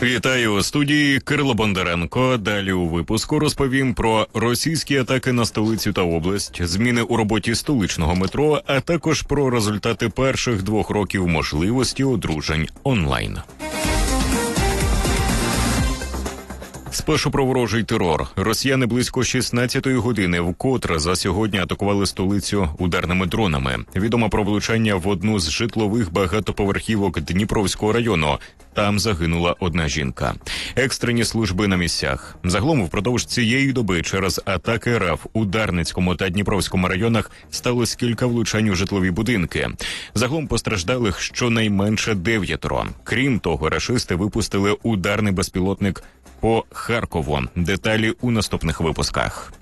Вітаю у студії Кирило Бондаренко. Далі у випуску розповім про російські атаки на столицю та область, зміни у роботі столичного метро, а також про результати перших 2 років можливості одружень онлайн. Спершу про ворожий терор. Росіяни близько 16-ї години вкотре за сьогодні атакували столицю ударними дронами. Відомо про влучання в одну з житлових багатоповерхівок Дніпровського району. Там загинула одна жінка. Екстрені служби на місцях. Загалом впродовж цієї доби через атаки РФ у Дарницькому та Дніпровському районах сталося кілька влучань у житлові будинки. Загалом постраждалих щонайменше 9. Крім того, рашисти випустили ударний безпілотник по Харкову. Деталі у наступних випусках.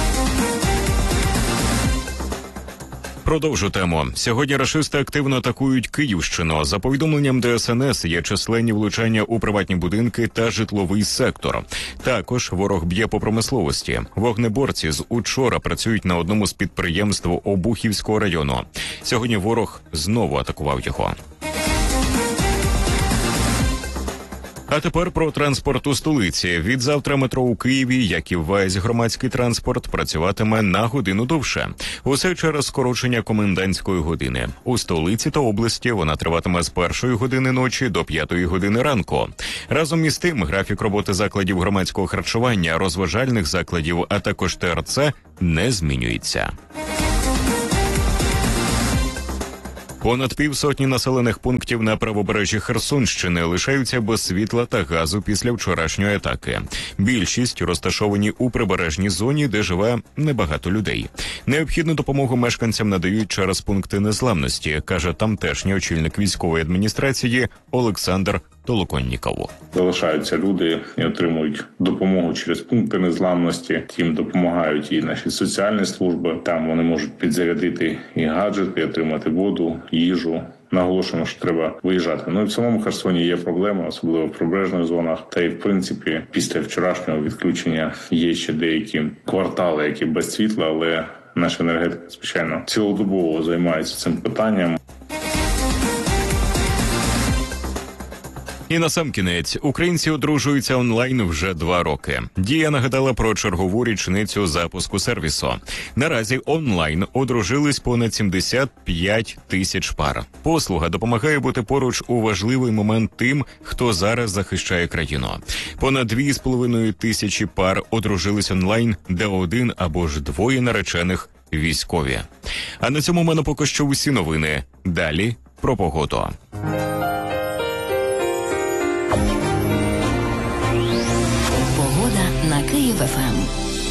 Продовжу тему. Сьогодні рашисти активно атакують Київщину. За повідомленням ДСНС, є численні влучання у приватні будинки та житловий сектор. Також ворог б'є по промисловості. Вогнеборці з учора працюють на одному з підприємств Обухівського району. Сьогодні ворог знову атакував його. А тепер про транспорт у столиці. Відзавтра метро у Києві, як і весь громадський транспорт, працюватиме на годину довше. Усе через скорочення комендантської години. У столиці та області вона триватиме з 1 години ночі до 5 години ранку. Разом із тим, графік роботи закладів громадського харчування, розважальних закладів, а також ТРЦ не змінюється. Понад 50 населених пунктів на правобережжі Херсонщини лишаються без світла та газу після вчорашньої атаки. Більшість розташовані у прибережній зоні, де живе небагато людей. Необхідну допомогу мешканцям надають через пункти незламності, каже тамтешній очільник військової адміністрації Олександр Толоконніков. Залишаються люди і отримують допомогу через пункти незламності. Їм допомагають і наші соціальні служби. Там вони можуть підзарядити і гаджети, отримати воду, їжу. Наголошуємо, що треба виїжджати. Ну і в самому Херсоні є проблеми, особливо в прибережних зонах. Та й в принципі після вчорашнього відключення є ще деякі квартали, які без світла, але наша енергетика, звичайно, цілодобово займається цим питанням. І насамкінець, українці одружуються онлайн вже 2 роки. Дія нагадала про чергову річницю запуску сервісу. Наразі онлайн одружились понад 75 тисяч пар. Послуга допомагає бути поруч у важливий момент тим, хто зараз захищає країну. Понад 2,5 тисячі пар одружились онлайн, де 1 або ж 2 наречених військові. А на цьому в мене поки що усі новини. Далі про погоду. На Київ-ФМ.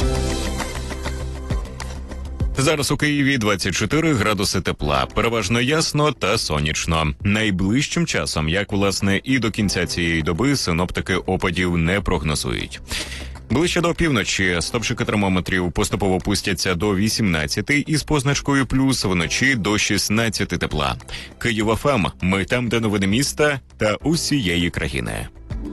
Зараз у Києві 24 градуси тепла, переважно ясно та сонячно. Найближчим часом, як власне і до кінця цієї доби, синоптики опадів не прогнозують. Ближче до півночі стопчики термометрів поступово пустяться до 18 із позначкою плюс, вночі до 16 тепла. Київ-ФМ. Ми там, де новини міста та усієї країни.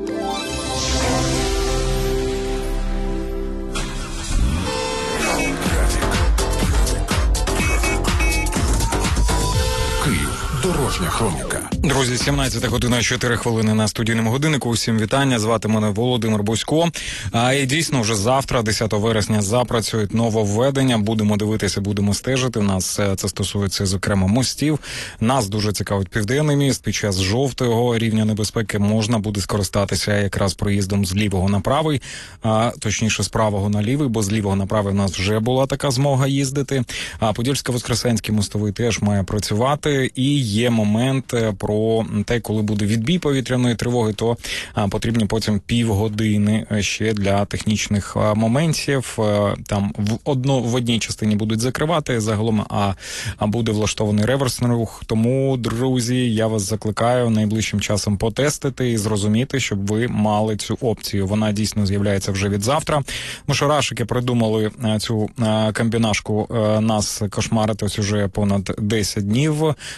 Дорожня хроніка. Друзі, 17 година 4 хвилини на студійному годиннику. Усім вітання. Звати мене Володимир Бусько. І дійсно вже завтра, 10 вересня, запрацюють нововведення. Будемо дивитися, будемо стежити. У нас це стосується, зокрема, мостів. Нас дуже цікавить Південний міст. Під час жовтого рівня небезпеки можна буде скористатися якраз проїздом з лівого на правий, точніше з правого на лівий, бо з лівого на правий у нас вже була така змога їздити. А Подільсько-Воскресенський мостовий теж має працювати. І є момент про те, коли буде відбій повітряної тривоги, то потрібні потім півгодини ще для технічних моментів. Там в одній частині будуть закривати загалом, а буде влаштований реверсний рух. Тому, друзі, я вас закликаю найближчим часом потестити і зрозуміти, щоб ви мали цю опцію. Вона дійсно з'являється вже від завтра. Мошарашики придумали цю комбінашку нас кошмарити ось уже понад 10 днів. Все це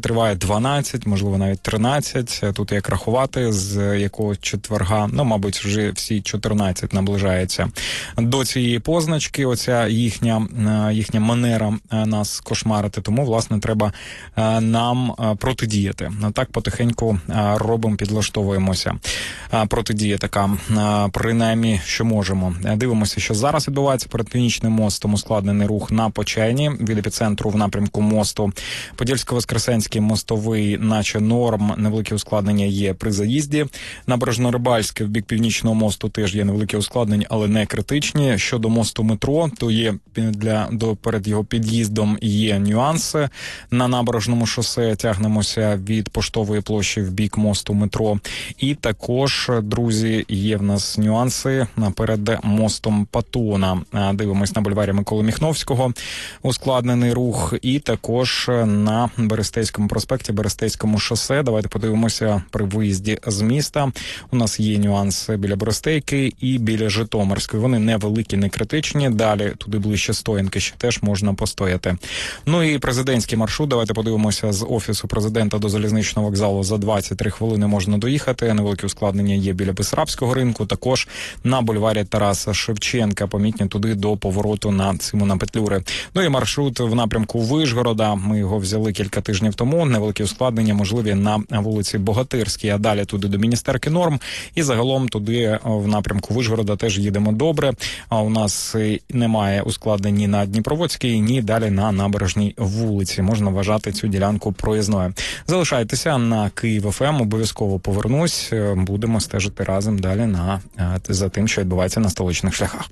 триває 12, можливо, навіть 13. Тут як рахувати, з якого четверга, мабуть, вже всі 14 наближається до цієї позначки. Оця їхня манера нас кошмарити. Тому, власне, треба нам протидіяти. Так потихеньку робимо, підлаштовуємося. Протидія така, принаймні, що можемо. Дивимося, що зараз відбувається перед Північним мостом. Ускладнений рух на Почайні від епіцентру в напрямку мосту. Подільсько-Воскресенський мостовий, наче норм, невеликі ускладнення є при заїзді. Набережно-Рибальське в бік Північного мосту теж є невеликі ускладнення, але не критичні. Щодо мосту метро, то є перед його під'їздом є нюанси. На Набережному шосе тягнемося від Поштової площі в бік мосту метро. І також, друзі, є в нас нюанси перед мостом Патона. Дивимось на бульварі Миколи Міхновського. Ускладнений рух. І також на Берестейському проспекті, Берестейському шосе. Давайте подивимося при виїзді з міста. У нас є нюанси біля Берестейки і біля Житомирської. Вони невеликі, не критичні. Далі туди ближче Стоянки ще теж можна постояти. Ну і президентський маршрут. Давайте подивимося з Офісу президента до залізничного вокзалу. За 23 хвилини можна доїхати. Невеликі ускладнення є біля Бессарабського ринку. Також на бульварі Тараса Шевченка. Помітні туди до повороту на Симона Петлюри. Ну і маршрут в напрямку Вишгорода. Ми його взяли кілька тижнів тому. Невеликі ускладнення можливі на вулиці Богатирській, а далі туди до Міністерки норм. І загалом туди в напрямку Вишгорода теж їдемо добре. А у нас немає ускладнень ні на Дніпроводській, ні далі на Набережній вулиці. Можна вважати цю ділянку проїзною. Залишайтеся на Київ ФМ. Обов'язково повернусь. Будемо стежити разом далі за тим, що відбувається на столичних шляхах.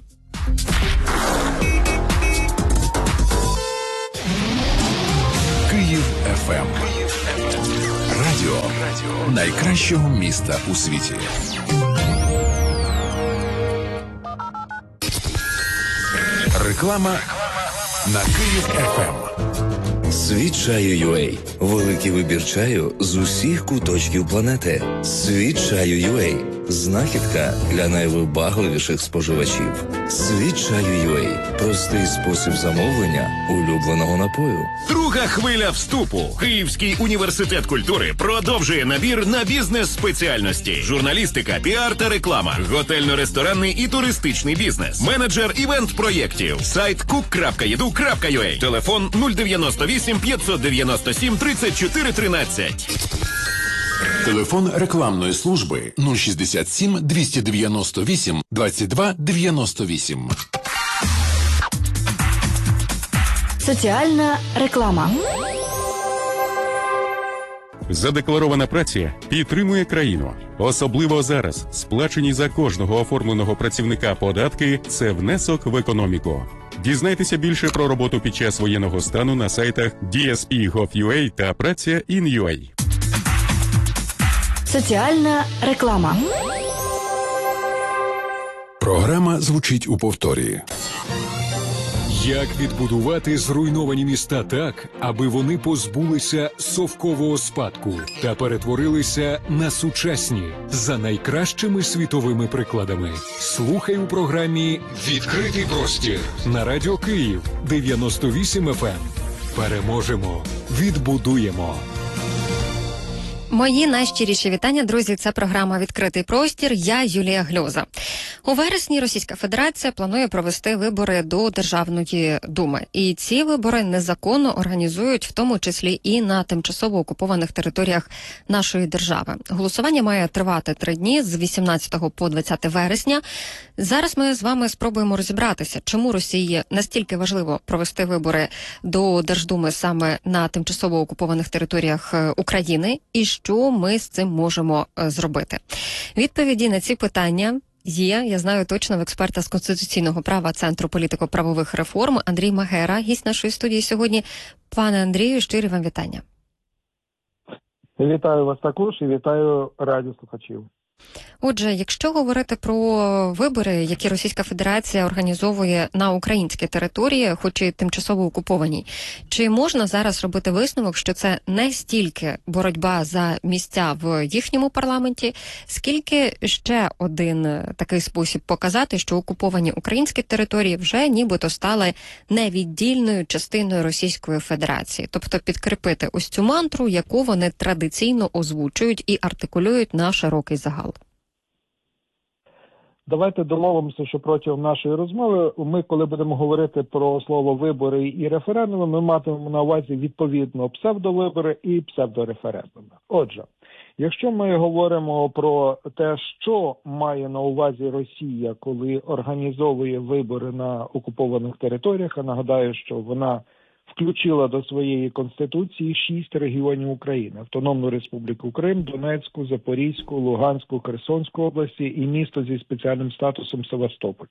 Київ ФМ. Радіо найкращого міста у світі. Реклама на Київ ФМ. Світ чаю UA. Великий вибір чаю з усіх куточків планети. Світ чаю UA. Знахідка для найвибагливіших споживачів. Світ чаю UA. Простий спосіб замовлення улюбленого напою. Друга хвиля вступу. Київський університет культури продовжує набір на бізнес-спеціальності. Журналістика, піар та реклама. Готельно-ресторанний і туристичний бізнес. Менеджер івент-проєктів. Сайт cook.edu.ua. Телефон 098 597 34 13. Телефон рекламної служби 067 298 22 98. Соціальна реклама. Задекларована праця підтримує країну. Особливо зараз сплачені за кожного оформленого працівника податки – це внесок в економіку. Дізнайтеся більше про роботу під час воєнного стану на сайтах DSP.gov.ua та Праця.in.ua. Соціальна реклама. Програма звучить у повторі. Як відбудувати зруйновані міста так, аби вони позбулися совкового спадку та перетворилися на сучасні за найкращими світовими прикладами? Слухай у програмі «Відкритий простір» на Радіо Київ 98 FM. Переможемо, відбудуємо. Мої найщиріші вітання, друзі. Це програма «Відкритий простір». Я Юлія Гльоза. У вересні Російська Федерація планує провести вибори до Державної Думи. І ці вибори незаконно організують, в тому числі і на тимчасово окупованих територіях нашої держави. Голосування має тривати 3 дні з 18 по 20 вересня. Зараз ми з вами спробуємо розібратися, чому Росії настільки важливо провести вибори до Держдуми саме на тимчасово окупованих територіях України і що ми з цим можемо зробити. Відповіді на ці питання є, я знаю точно, в експерта з конституційного права Центру політико-правових реформ Андрій Магера, гість нашої студії сьогодні. Пане Андрію, щирі вам вітання. Вітаю вас також і вітаю радіослухачів. Отже, якщо говорити про вибори, які Російська Федерація організовує на українській території, хоч і тимчасово окупованій, чи можна зараз робити висновок, що це не стільки боротьба за місця в їхньому парламенті, скільки ще один такий спосіб показати, що окуповані українські території вже нібито стали невіддільною частиною Російської Федерації, тобто підкріпити ось цю мантру, яку вони традиційно озвучують і артикулюють на широкий загал? Давайте домовимося, що протягом нашої розмови ми, коли будемо говорити про слово «вибори» і «референдуми», ми матимемо на увазі відповідно псевдовибори і псевдореферендуми. Отже, якщо ми говоримо про те, що має на увазі Росія, коли організовує вибори на окупованих територіях, а нагадаю, що вона включила до своєї Конституції 6 регіонів України: Автономну Республіку Крим, Донецьку, Запорізьку, Луганську, Херсонську області і місто зі спеціальним статусом Севастополь.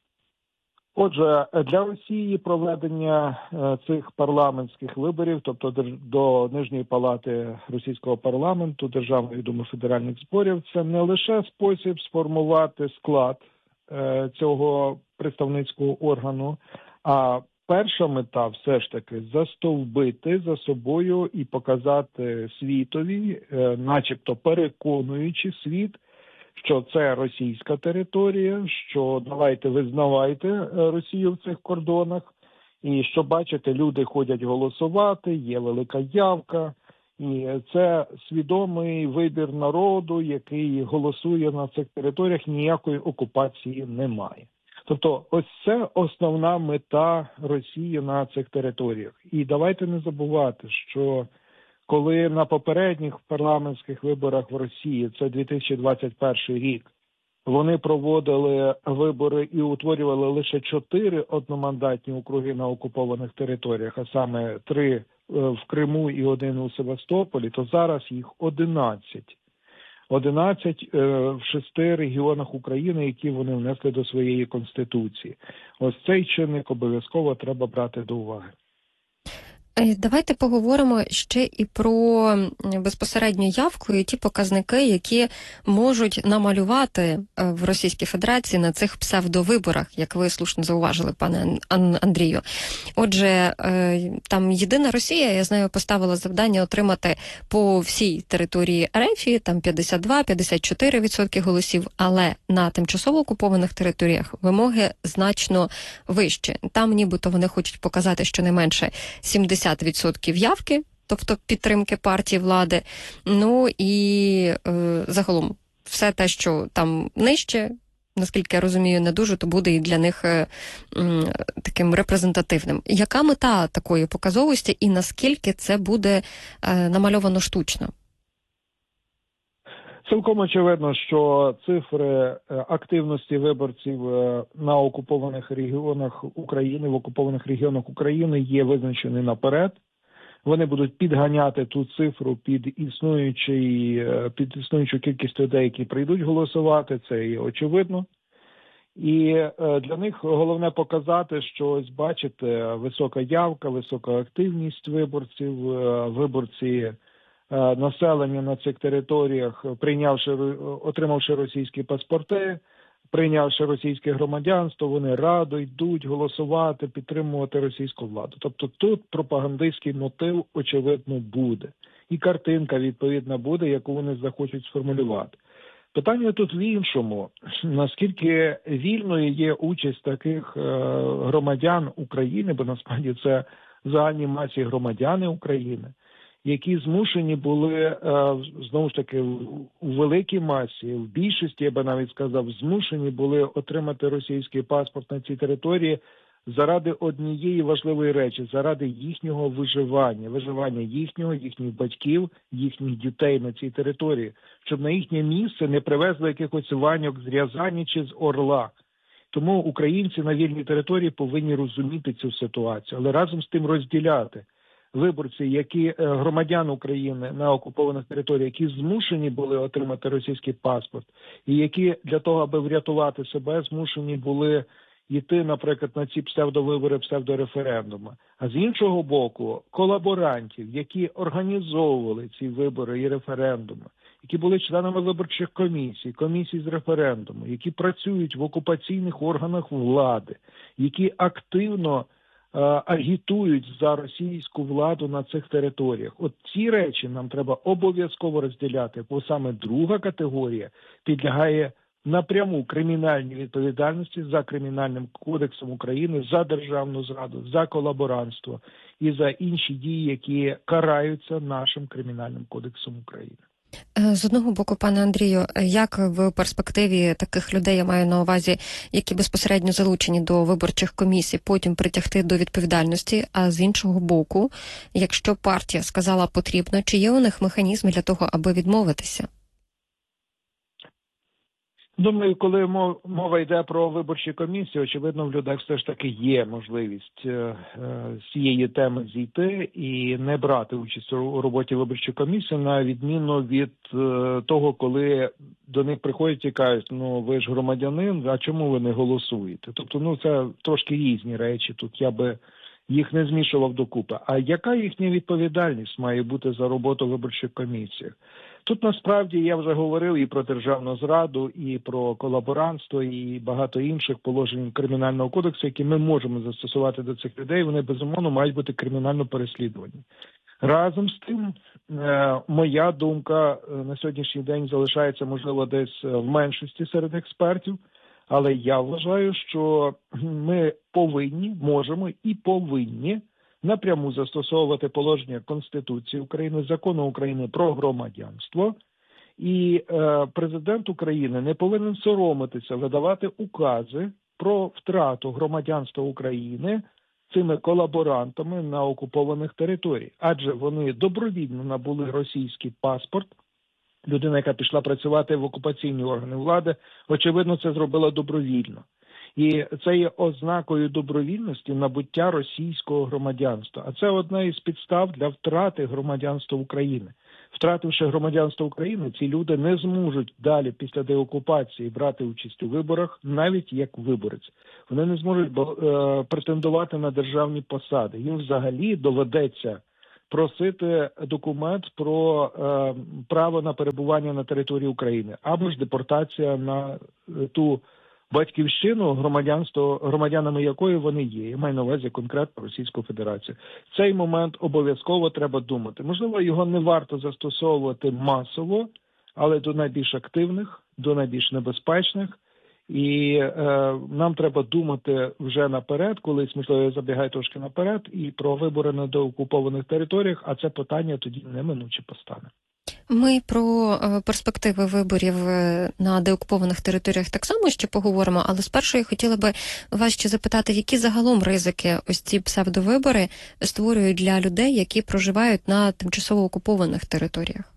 Отже, для Росії проведення цих парламентських виборів, тобто до Нижньої палати російського парламенту, Державної думи федеральних зборів, це не лише спосіб сформувати склад цього представницького органу, а перша мета все ж таки застовбити за собою і показати світові, начебто переконуючи світ, що це російська територія, що давайте визнавайте Росію в цих кордонах, і що, бачите, люди ходять голосувати, є велика явка, і це свідомий вибір народу, який голосує на цих територіях, ніякої окупації немає. Тобто ось це основна мета Росії на цих територіях. І давайте не забувати, що коли на попередніх парламентських виборах в Росії, це 2021 рік, вони проводили вибори і утворювали лише 4 одномандатні округи на окупованих територіях, а саме 3 в Криму і 1 у Севастополі, то зараз їх 11. 11 в 6 регіонах України, які вони внесли до своєї Конституції. Ось цей чинник обов'язково треба брати до уваги. Давайте поговоримо ще і про безпосередню явку і ті показники, які можуть намалювати в Російській Федерації на цих псевдовиборах, як ви слушно зауважили, пане Андрію. Отже, там Єдина Росія, я знаю, поставила завдання отримати по всій території РФ, там 52-54% голосів, але на тимчасово окупованих територіях вимоги значно вищі. Там нібито вони хочуть показати щонайменше 70% явки, тобто підтримки партії влади. Ну і загалом все те, що там нижче, наскільки я розумію, не дуже, то буде і для них таким репрезентативним. Яка мета такої показовості і наскільки це буде намальовано штучно? Цілком очевидно, що цифри активності виборців на окупованих регіонах України, в окупованих регіонах України є визначені наперед. Вони будуть підганяти ту цифру під існуючу кількість людей, які прийдуть голосувати, це є очевидно. І для них головне показати, що, ось бачите, висока явка, висока активність виборців, виборці населення на цих територіях, отримавши російські паспорти, прийнявши російське громадянство, вони радо йдуть голосувати, підтримувати російську владу. Тобто тут пропагандистський мотив, очевидно, буде. І картинка, відповідна, буде, яку вони захочуть сформулювати. Питання тут в іншому. Наскільки вільною є участь таких громадян України, бо насправді це в загальній масі громадяни України, які змушені були, знову ж таки, у великій масі, в більшості, я би навіть сказав, змушені були отримати російський паспорт на цій території заради однієї важливої речі, заради їхнього виживання їхніх батьків, їхніх дітей на цій території, щоб на їхнє місце не привезли якихось ваньок з Рязані чи з Орла. Тому українці на вільній території повинні розуміти цю ситуацію, але разом з тим розділяти. Виборці, які громадян України на окупованих територіях, які змушені були отримати російський паспорт, і які для того, аби врятувати себе, змушені були йти, наприклад, на ці псевдовибори, псевдореферендуми. А з іншого боку, колаборантів, які організовували ці вибори і референдуми, які були членами виборчих комісій, комісій з референдуму, які працюють в окупаційних органах влади, які активно агітують за російську владу на цих територіях. От ці речі нам треба обов'язково розділяти, бо саме друга категорія підлягає напряму кримінальній відповідальності за Кримінальним кодексом України, за державну зраду, за колаборантство і за інші дії, які караються нашим Кримінальним кодексом України. З одного боку, пане Андрію, як в перспективі таких людей, я маю на увазі, які безпосередньо залучені до виборчих комісій, потім притягти до відповідальності, а з іншого боку, якщо партія сказала потрібно, чи є у них механізми для того, аби відмовитися? Думаю, коли мова йде про виборчі комісії, очевидно, в людей все ж таки є можливість з цієї теми зійти і не брати участь у роботі виборчої комісії, на відміну від того, коли до них приходять і кажуть, ви ж громадянин, а чому ви не голосуєте? Тобто, це трошки різні речі, тут я би їх не змішував докупи. А яка їхня відповідальність має бути за роботу виборчих комісій? Тут насправді я вже говорив і про державну зраду, і про колаборантство, і багато інших положень Кримінального кодексу, які ми можемо застосувати до цих людей. Вони, безумовно, мають бути кримінально переслідувані. Разом з тим, моя думка на сьогоднішній день залишається, можливо, десь в меншості серед експертів, але я вважаю, що ми можемо і повинні напряму застосовувати положення Конституції України, Закону України про громадянство, і президент України не повинен соромитися видавати укази про втрату громадянства України цими колаборантами на окупованих територіях, адже вони добровільно набули російський паспорт. Людина, яка пішла працювати в окупаційні органи влади, очевидно, це зробила добровільно. І це є ознакою добровільності набуття російського громадянства. А це одна із підстав для втрати громадянства України. Втративши громадянство України, ці люди не зможуть далі після деокупації брати участь у виборах, навіть як виборець. Вони не зможуть претендувати на державні посади. Їм взагалі доведеться просити документ про право на перебування на території України, або ж депортація на ту батьківщину, громадянами якої вони є. Я маю на увазі конкретно Російську Федерацію. В цей момент обов'язково треба думати. Можливо, його не варто застосовувати масово, але до найбільш активних, до найбільш небезпечних. І нам треба думати вже наперед, колись, можливо, я забігаю трошки наперед, і про вибори на деокупованих територіях, а це питання тоді неминуче постане. Ми про перспективи виборів на деокупованих територіях так само ще поговоримо, але спершу я хотіла би вас ще запитати, які загалом ризики ось ці псевдовибори створюють для людей, які проживають на тимчасово окупованих територіях?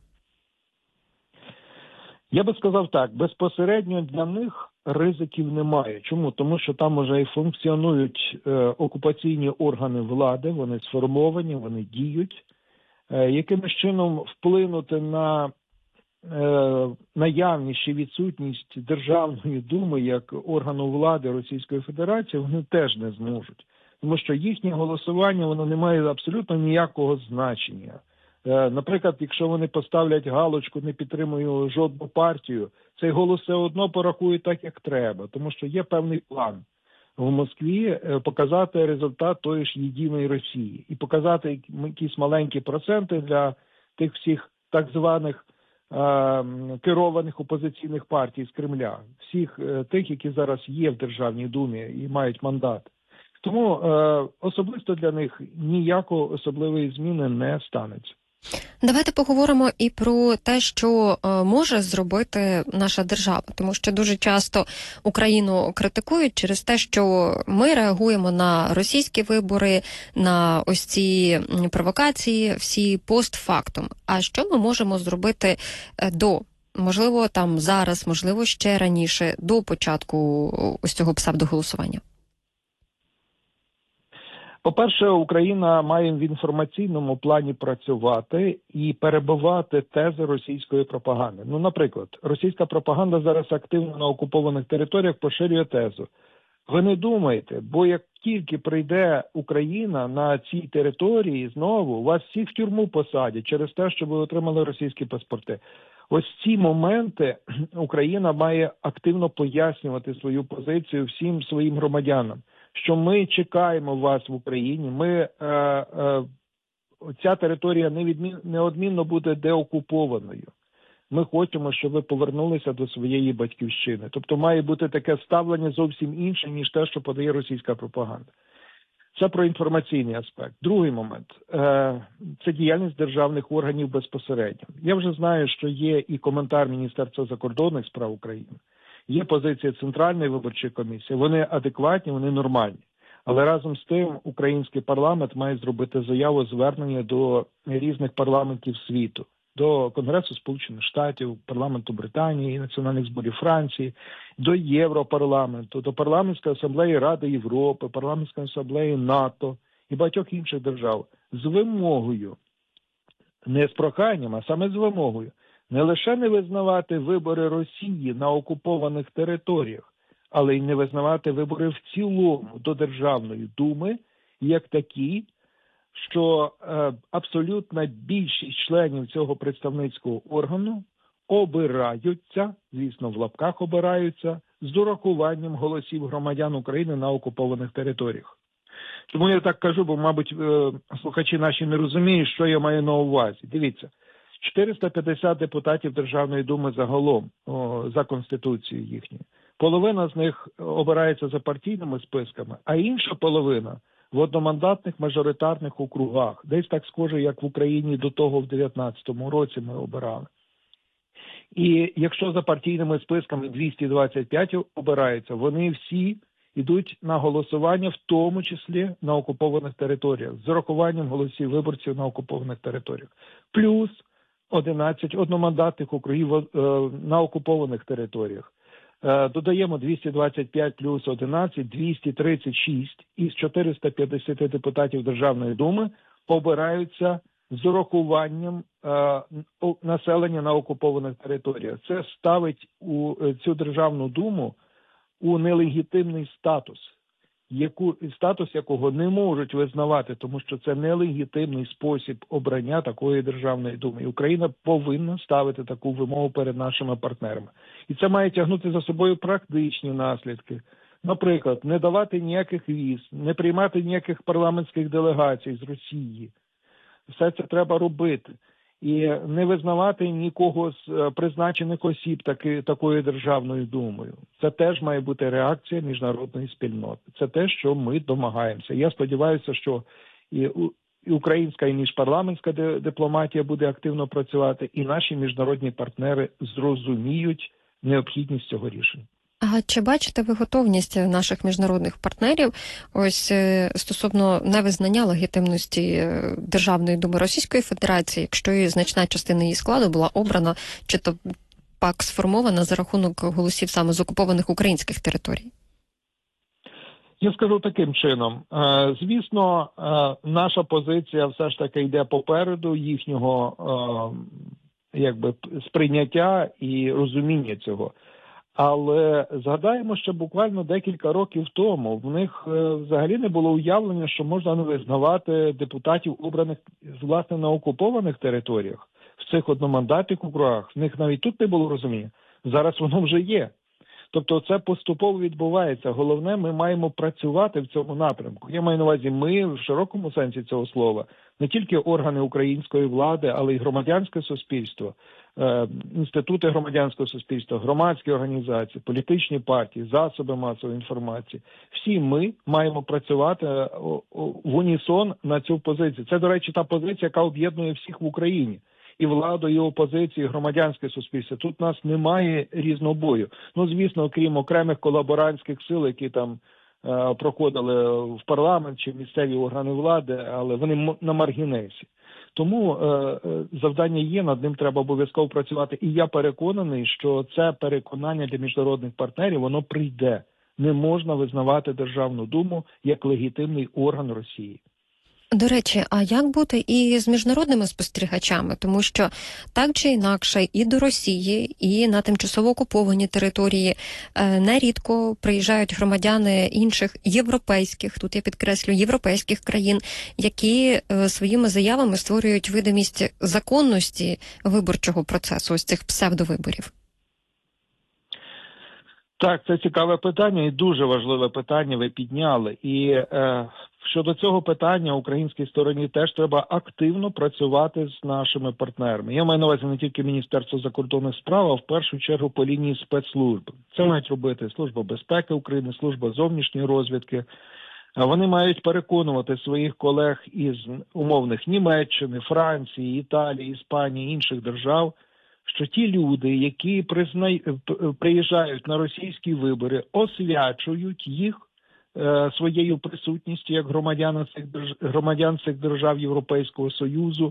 Я би сказав так, безпосередньо для них ризиків немає. Чому? Тому що там уже і функціонують окупаційні органи влади, вони сформовані, вони діють. Якимось чином вплинути на наявність чи відсутність Державної думи як органу влади Російської Федерації вони теж не зможуть. Тому що їхнє голосування воно не має абсолютно ніякого значення. Наприклад, якщо вони поставлять галочку «не підтримую жодну партію», цей голос все одно порахують так, як треба, тому що є певний план в Москві показати результат тої ж єдиної Росії і показати якісь маленькі проценти для тих всіх так званих керованих опозиційних партій з Кремля, всіх тих, які зараз є в Державній Думі і мають мандат. Тому особисто для них ніякої особливої зміни не станеться. Давайте поговоримо і про те, що може зробити наша держава, тому що дуже часто Україну критикують через те, що ми реагуємо на російські вибори, на ось ці провокації, всі постфактум. А що ми можемо зробити можливо, там зараз, можливо, ще раніше, до початку ось цього псевдоголосування? По-перше, Україна має в інформаційному плані працювати і перебивати тези російської пропаганди. Наприклад, російська пропаганда зараз активно на окупованих територіях поширює тезу. Ви не думайте, бо як тільки прийде Україна на цій території знову, вас всіх в тюрму посадять через те, що ви отримали російські паспорти. Ось ці моменти Україна має активно пояснювати свою позицію всім своїм громадянам, що ми чекаємо вас в Україні, ця територія неодмінно буде деокупованою. Ми хочемо, щоб ви повернулися до своєї батьківщини. Тобто має бути таке ставлення зовсім інше, ніж те, що подає російська пропаганда. Це про інформаційний аспект. Другий момент – це діяльність державних органів безпосередньо. Я вже знаю, що є і коментар Міністерства закордонних справ України, є позиція Центральної виборчої комісії, вони адекватні, вони нормальні. Але разом з тим український парламент має зробити заяву, звернення до різних парламентів світу, до Конгресу Сполучених Штатів, парламенту Британії, національних зборів Франції, до Європарламенту, до парламентської асамблеї Ради Європи, парламентської асамблеї НАТО і багатьох інших держав з вимогою, не з проханням, а саме з вимогою, не лише не визнавати вибори Росії на окупованих територіях, але й не визнавати вибори в цілому до Державної думи як такі, що абсолютна більшість членів цього представницького органу обираються, звісно, в лапках обираються, з урахуванням голосів громадян України на окупованих територіях. Тому я так кажу, бо, мабуть, слухачі наші не розуміють, що я маю на увазі. Дивіться, 450 депутатів Державної думи загалом за Конституцією їхньою. Половина з них обирається за партійними списками, а інша половина – в одномандатних мажоритарних округах. Десь так схоже, як в Україні до того в 19-му році ми обирали. І якщо за партійними списками 225 обираються, вони всі йдуть на голосування, в тому числі на окупованих територіях, з урахуванням голосів виборців на окупованих територіях. Плюс 11 одномандатних округів на окупованих територіях. Додаємо 225 плюс 11, 236 із 450 депутатів Державної думи обираються з урахуванням населення на окупованих територіях. Це ставить цю Державну думу у нелегітимний статус якого не можуть визнавати, тому що це нелегітимний спосіб обрання такої Державної думи. І Україна повинна ставити таку вимогу перед нашими партнерами. І це має тягнути за собою практичні наслідки. Наприклад, не давати ніяких віз, не приймати ніяких парламентських делегацій з Росії. Все це треба робити. І не визнавати нікого з призначених осіб такою Державною думою. Це теж має бути реакція міжнародної спільноти. Це те, що ми домагаємося. Я сподіваюся, що і українська, і міжпарламентська дипломатія буде активно працювати, і наші міжнародні партнери зрозуміють необхідність цього рішення. А чи бачите ви готовність наших міжнародних партнерів ось стосовно невизнання легітимності Державної думи Російської Федерації, якщо і значна частина її складу була обрана, чи то пак сформована за рахунок голосів саме з окупованих українських територій? Я скажу таким чином. Звісно, наша позиція все ж таки йде попереду їхнього сприйняття і розуміння цього. Але згадаємо, що буквально декілька років тому в них взагалі не було уявлення, що можна не визнавати депутатів, обраних, власне, на окупованих територіях, в цих одномандатних округах. В них навіть тут не було розуміння. Зараз воно вже є. Тобто це поступово відбувається. Головне, ми маємо працювати в цьому напрямку. Я маю на увазі ми в широкому сенсі цього слова. Не тільки органи української влади, але й громадянське суспільство, інститути громадянського суспільства, громадські організації, політичні партії, засоби масової інформації. Всі ми маємо працювати в унісон на цю позицію. Це, до речі, та позиція, яка об'єднує всіх в Україні. І владу, і опозицію, і громадянське суспільство. Тут у нас немає різнобою. Ну, звісно, окрім окремих колаборантських сил, які там проходили в парламент чи в місцеві органи влади, але вони на маргінесі. Тому завдання є, над ним треба обов'язково працювати. І я переконаний, що це переконання для міжнародних партнерів, воно прийде. Не можна визнавати Державну думу як легітимний орган Росії. До речі, а як бути і з міжнародними спостерігачами? Тому що так чи інакше і до Росії, і на тимчасово окуповані території нерідко приїжджають громадяни інших європейських, тут я підкреслю, європейських країн, які своїми заявами створюють видимість законності виборчого процесу, ось цих псевдовиборів. Так, це цікаве питання і дуже важливе питання ви підняли. І щодо цього питання українській стороні теж треба активно працювати з нашими партнерами. Я маю на увазі не тільки Міністерство закордонних справ, а в першу чергу по лінії спецслужб. Це мають робити Служба безпеки України, Служба зовнішньої розвідки. Вони мають переконувати своїх колег із умовних Німеччини, Франції, Італії, Іспанії, інших держав, що ті люди, які приїжджають на російські вибори, освячують їх своєю присутністю як громадян цих держав Європейського Союзу.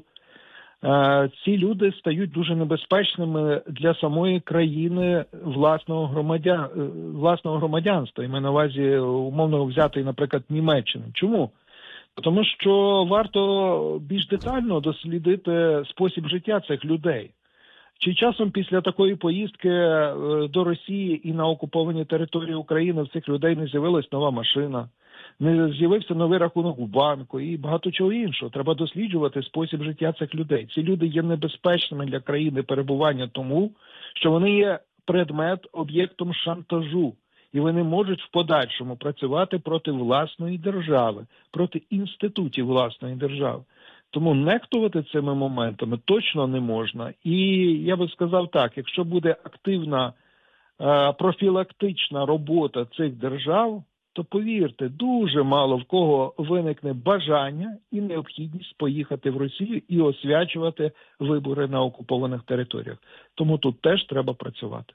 Ці люди стають дуже небезпечними для самої країни власного громадянства. І маю на увазі умовно взяти, наприклад, Німеччину. Чому? Тому що варто більш детально дослідити спосіб життя цих людей. Чи часом після такої поїздки до Росії і на окуповані території України в цих людей не з'явилась нова машина, не з'явився новий рахунок у банку і багато чого іншого. Треба досліджувати спосіб життя цих людей. Ці люди є небезпечними для країни перебування тому, що вони є об'єктом шантажу. І вони можуть в подальшому працювати проти власної держави, проти інститутів власної держави. Тому нехтувати цими моментами точно не можна. І я би сказав так, якщо буде активна профілактична робота цих держав, то повірте, дуже мало в кого виникне бажання і необхідність поїхати в Росію і освячувати вибори на окупованих територіях. Тому тут теж треба працювати.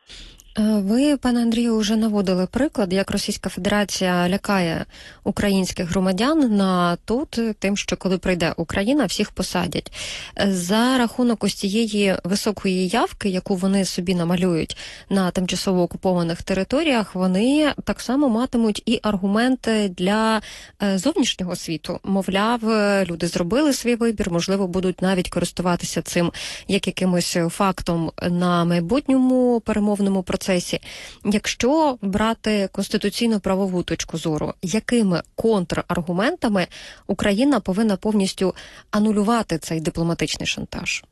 Ви, пане Андрію, вже наводили приклад, як Російська Федерація лякає українських громадян на тут тим, що коли прийде Україна, всіх посадять. За рахунок ось цієї високої явки, яку вони собі намалюють на тимчасово окупованих територіях, вони так само матимуть і аргументи для зовнішнього світу. Мовляв, люди зробили свій вибір, можливо, будуть навіть користуватися цим як якимось фактом на майбутньому перемовному процесі. Якщо брати конституційно-правову точку зору, якими контраргументами Україна повинна повністю анулювати цей дипломатичний шантаж?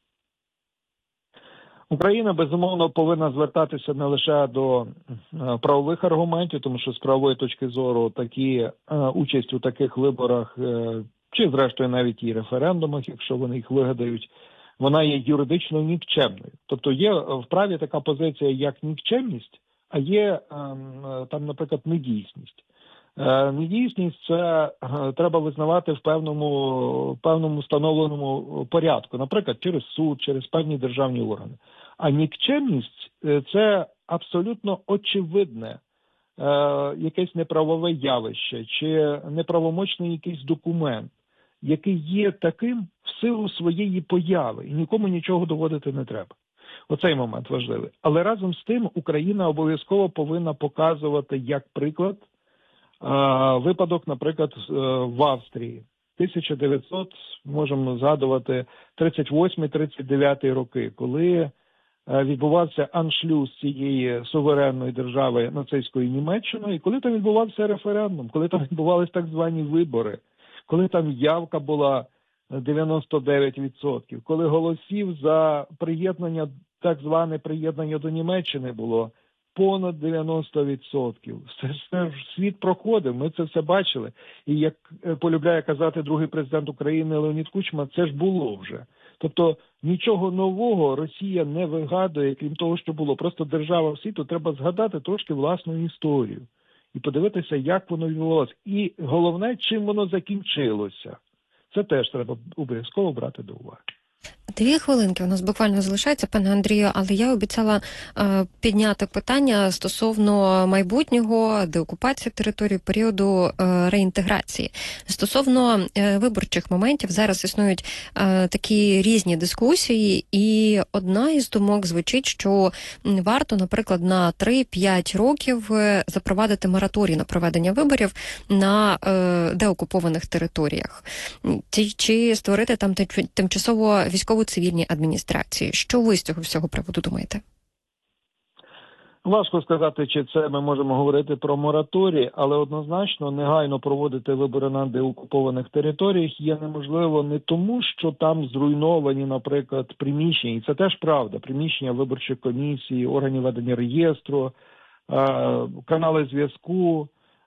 Україна, безумовно, повинна звертатися не лише до правових аргументів, тому що з правової точки зору участь у таких виборах, чи зрештою навіть і референдумах, якщо вони їх вигадають, вона є юридично нікчемною. Тобто є в праві така позиція, як нікчемність, а є там, наприклад, недійсність. Недійсність – це треба визнавати в певному встановленому порядку, наприклад, через суд, через певні державні органи. А нікчемність – це абсолютно очевидне якесь неправове явище чи неправомочний якийсь документ, який є таким в силу своєї появи, і нікому нічого доводити не треба. Оцей момент важливий. Але разом з тим Україна обов'язково повинна показувати як приклад випадок, наприклад, в Австрії. 1900, можемо згадувати, 38-39 роки, коли відбувався аншлюз цієї суверенної держави нацистської Німеччини, і коли там відбувався референдум, коли там відбувалися так звані вибори, коли там явка була 99%, коли голосів за приєднання, так зване приєднання до Німеччини було понад 90%. Все світ проходив, ми це все бачили. І як полюбляє казати другий президент України Леонід Кучма, це ж було вже. Тобто нічого нового Росія не вигадує, крім того, що було. Просто держава світу треба згадати трошки власну історію і подивитися, як воно відбувалося. І головне, чим воно закінчилося. Це теж треба обов'язково брати до уваги. 2 хвилинки у нас буквально залишається, пане Андрію, але я обіцяла підняти питання стосовно майбутнього деокупації території, періоду реінтеграції. Стосовно виборчих моментів зараз існують такі різні дискусії, і одна із думок звучить, що варто, наприклад, на 3-5 років запровадити мораторій на проведення виборів на деокупованих територіях. Чи створити там тимчасово військово-цивільні адміністрації. Що ви з цього всього приводу думаєте? Важко сказати, чи це ми можемо говорити про мораторій, але однозначно негайно проводити вибори на деокупованих територіях є неможливо не тому, що там зруйновані, наприклад, приміщення, і це теж правда, приміщення виборчих комісій, органів ведення реєстру, канали зв'язку,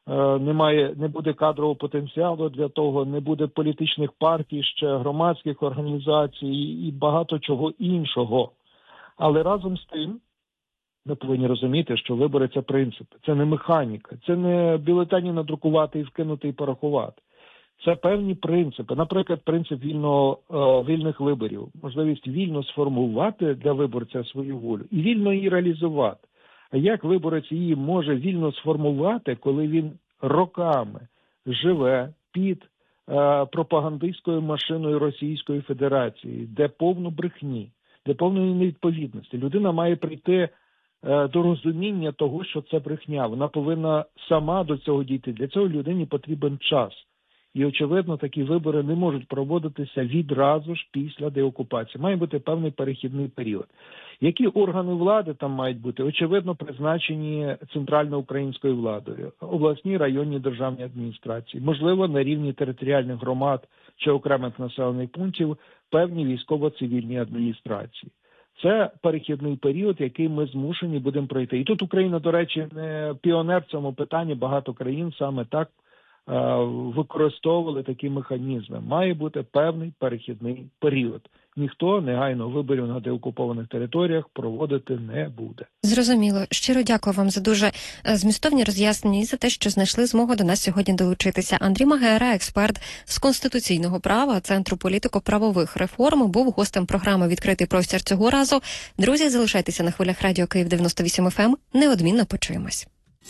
не буде кадрового потенціалу для того, не буде політичних партій, ще громадських організацій і багато чого іншого. Але разом з тим, ми повинні розуміти, що вибори – це принципи, це не механіка, це не бюлетені надрукувати і вкинути і порахувати. Це певні принципи. Наприклад, принцип вільних виборів, можливість вільно сформувати для виборця свою волю і вільно її реалізувати. А як виборець її може вільно сформувати, коли він роками живе під пропагандистською машиною Російської Федерації, де повно брехні, де повної невідповідності. Людина має прийти до розуміння того, що це брехня. Вона повинна сама до цього дійти. Для цього людині потрібен час. І, очевидно, такі вибори не можуть проводитися відразу ж після деокупації. Має бути певний перехідний період. Які органи влади там мають бути? Очевидно, призначені центрально-українською владою, обласні, районні державні адміністрації, можливо, на рівні територіальних громад чи окремих населених пунктів певні військово-цивільні адміністрації. Це перехідний період, який ми змушені будемо пройти. І тут Україна, до речі, не піонер в цьому питанні, багато країн саме так використовували такі механізми. Має бути певний перехідний період. Ніхто негайно виборів на деокупованих територіях проводити не буде. Зрозуміло. Щиро дякую вам за дуже змістовні роз'яснення і за те, що знайшли змогу до нас сьогодні долучитися. Андрій Магера, експерт з конституційного права Центру політико-правових реформ, був гостем програми «Відкритий простір» цього разу. Друзі, залишайтеся на хвилях Радіо Київ 98 FM. Неодмінно почуємось.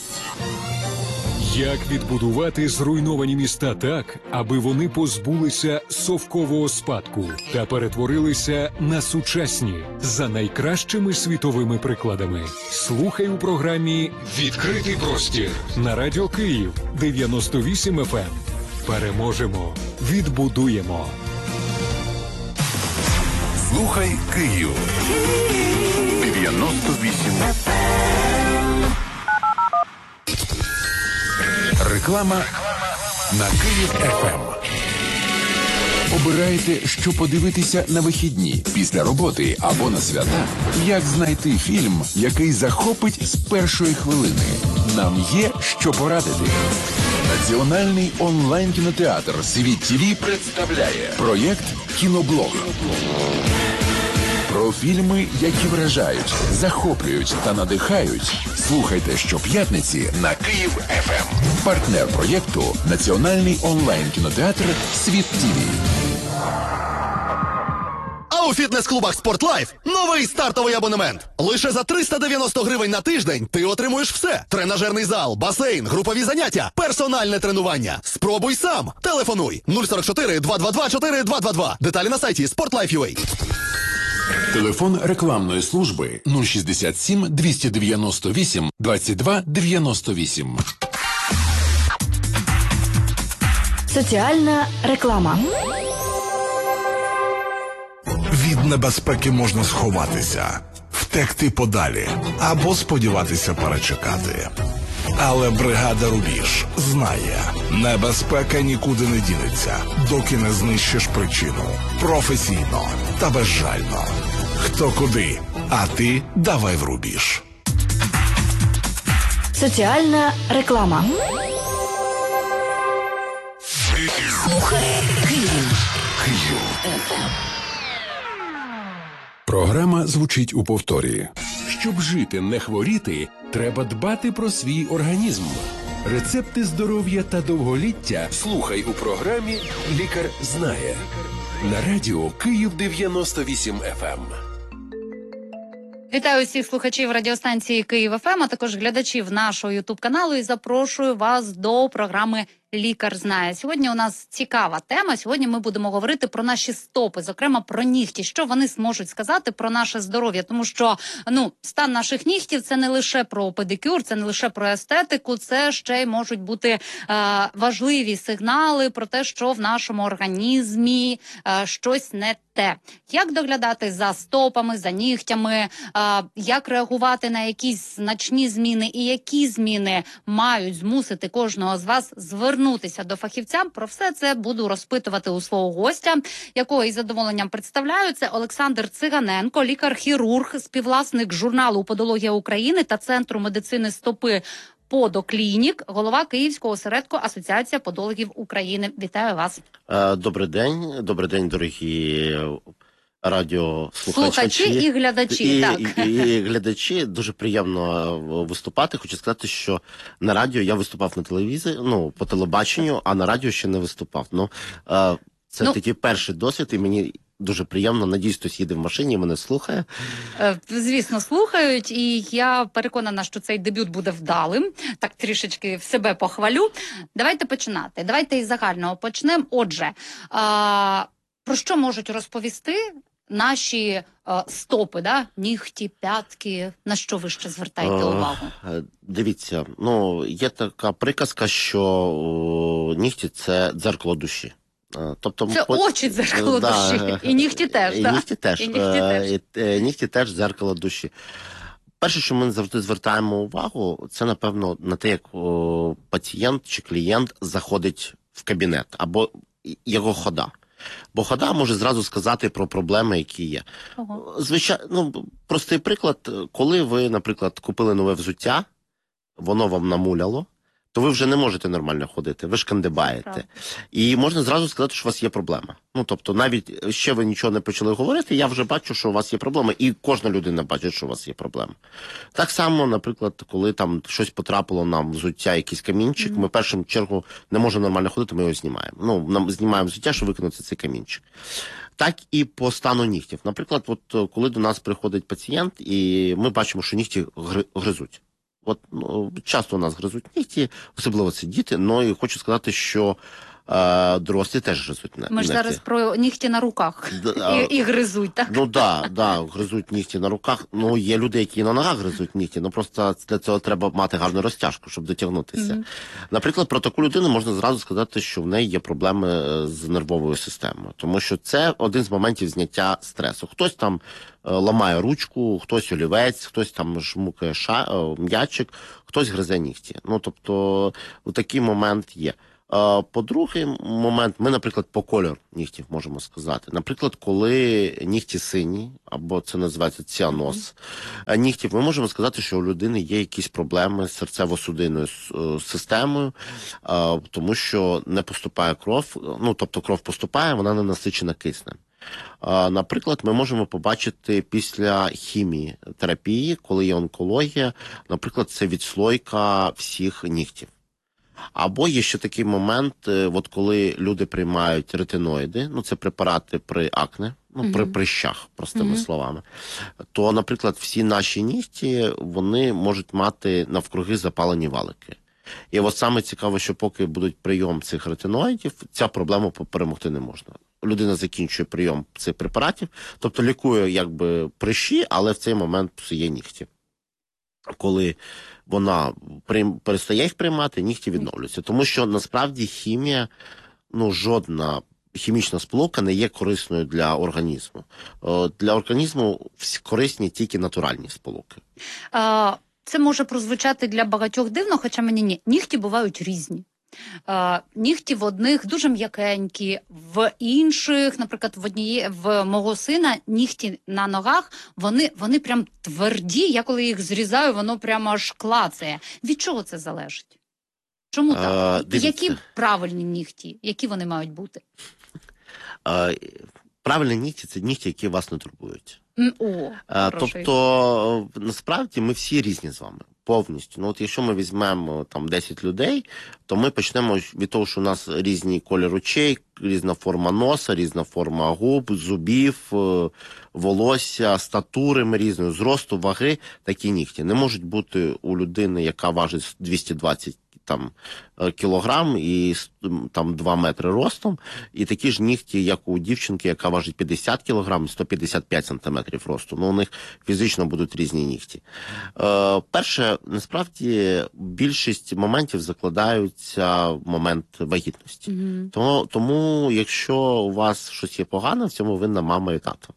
Як відбудувати зруйновані міста так, аби вони позбулися совкового спадку та перетворилися на сучасні за найкращими світовими прикладами? Слухай у програмі «Відкритий простір» на Радіо Київ 98 FM. Переможемо, відбудуємо. Слухай Київ 98 FM. Реклама на Київ ФМ. Обирайте, що подивитися на вихідні, після роботи або на свята. Як знайти фільм, який захопить з першої хвилини? Нам є що порадити. Національний онлайн-кінотеатр «Світ ТВ» представляє проєкт «Кіноблог». Про фільми, які вражають, захоплюють та надихають. Слухайте щоп'ятниці на Київ ФМ. Партнер проєкту – Національний онлайн-кінотеатр «Світ ТВ». А у фітнес-клубах «Спортлайф» новий стартовий абонемент. Лише за 390 гривень на тиждень ти отримуєш все. Тренажерний зал, басейн, групові заняття, персональне тренування. Спробуй сам. Телефонуй 044 222 4222. Деталі на сайті sportlife.ua. Телефон рекламної служби 067 298 22 98. Соціальна реклама. Від небезпеки можна сховатися, втекти подалі або сподіватися перечекати. Але бригада «Рубіж» знає, небезпека нікуди не дінеться, доки не знищиш причину. Професійно та безжально. Хто куди, а ти давай в рубіж. Соціальна реклама. Слухай Київ. Програма звучить у повторі. Щоб жити, не хворіти, треба дбати про свій організм. Рецепти здоров'я та довголіття слухай у програмі «Лікар знає». На радіо Київ 98 FM. Вітаю всіх слухачів радіостанції Київ ФМ, а також глядачів нашого ютуб-каналу і запрошую вас до програми «Лікар знає». Сьогодні у нас цікава тема. Сьогодні ми будемо говорити про наші стопи, зокрема про нігті. Що вони зможуть сказати про наше здоров'я? Тому що, стан наших нігтів – це не лише про педикюр, це не лише про естетику, це ще й можуть бути важливі сигнали про те, що в нашому організмі щось не те. Як доглядати за стопами, за нігтями, як реагувати на якісь значні зміни і які зміни мають змусити кожного з вас звернутися до фахівця. Про все це буду розпитувати у свого гостя, якого із задоволенням представляю. Це Олександр Циганенко, лікар-хірург, співвласник журналу «Подологія України» та Центру медицини стопи «Подоклінік», голова Київського осередку Асоціація подологів України. Вітаю вас. Добрий день, дорогі радіослухачі. Слухачі і глядачі, так. І глядачі. Дуже приємно виступати. Хочу сказати, що на радіо я виступав на телевізії, по телебаченню, а на радіо ще не виступав. Це такий перший досвід, і мені дуже приємно. Надіюсь, хтось їде в машині і мене слухає. Звісно, слухають, і я переконана, що цей дебют буде вдалим. Так трішечки в себе похвалю. Давайте починати. Давайте із загального почнемо. Отже, про що можуть розповісти наші стопи, нігті, п'ятки? На що ви ще звертаєте увагу? Дивіться, є така приказка, що нігті – це дзеркало душі. Тобто, це очі дзеркало душі. І нігті теж, так? Нігті теж дзеркало душі. Перше, що ми завжди звертаємо увагу, це, напевно, на те, як пацієнт чи клієнт заходить в кабінет, або його хода. Бо хода може зразу сказати про проблеми, які є. Звичайно, простий приклад, коли ви, наприклад, купили нове взуття, воно вам намуляло, то ви вже не можете нормально ходити, ви шкандибаєте. І можна зразу сказати, що у вас є проблема. Тобто, навіть ще ви нічого не почали говорити, я вже бачу, що у вас є проблема, і кожна людина бачить, що у вас є проблема. Так само, наприклад, коли там щось потрапило нам в взуття, якийсь камінчик, ми в першу чергу не можемо нормально ходити, ми його знімаємо. Нам знімаємо взуття, щоб викинути цей камінчик. Так і по стану нігтів. Наприклад, коли до нас приходить пацієнт, і ми бачимо, що нігті гризуть. Часто у нас гризуть нігті, особливо це діти, і хочу сказати, що дорослі теж гризуть нігті. Ми ж зараз про нігті на руках і гризуть, так? Гризуть нігті на руках. Є люди, які на ногах гризуть нігті, просто для цього треба мати гарну розтяжку, щоб дотягнутися. Наприклад, про таку людину можна зразу сказати, що в неї є проблеми з нервовою системою, тому що це один з моментів зняття стресу. Хтось там ламає ручку, хтось олівець, хтось там жмукає м'ячик, хтось гризе нігті. Тобто, такий момент є. По-другий момент, ми, наприклад, по кольору нігтів можемо сказати. Наприклад, коли нігті сині, або це називається ціаноз нігтів, ми можемо сказати, що у людини є якісь проблеми з серцево-судинною системою, тому що не поступає кров, тобто кров поступає, вона не насичена киснем. Наприклад, ми можемо побачити після хімії терапії, коли є онкологія, наприклад, це відслойка всіх нігтів. Або є ще такий момент, коли люди приймають ретиноїди, це препарати при акне, при прищах, простими словами, то, наприклад, всі наші нігті, вони можуть мати навкруги запалені валики. І саме цікаво, що поки будуть прийом цих ретиноїдів, ця проблема перемогти не можна. Людина закінчує прийом цих препаратів, тобто лікує прищі, але в цей момент псує нігті. Коли вона перестає їх приймати, нігті відновлюються. Тому що, насправді, хімія, жодна хімічна сполука не є корисною для організму. Для організму корисні тільки натуральні сполуки. Це може прозвучати для багатьох дивно, хоча мені ні. Нігті бувають різні. Нігті в одних дуже м'якенькі, в інших, наприклад, в мого сина нігті на ногах, вони прям тверді, я коли їх зрізаю, воно прямо аж клацає. Від чого це залежить? Чому так? Які правильні нігті? Які вони мають бути? Правильні нігті – це нігті, які вас не турбують. Тобто, насправді, ми всі різні з вами. Повністю. Ну, от якщо ми візьмемо там 10 людей, то ми почнемо від того, що у нас різні кольор очей, різна форма носа, різна форма губ, зубів, волосся, статури ми різної, зросту, ваги, такі нігті. Не можуть бути у людини, яка важить 220 кілограм і там 2 метри ростом, і такі ж нігті, як у дівчинки, яка важить 50 кілограм і 155 сантиметрів росту. Ну, у них фізично будуть різні нігті. Перше, насправді, більшість моментів закладаються в момент вагітності. Тому, якщо у вас щось є погане, в цьому винна мама і тато.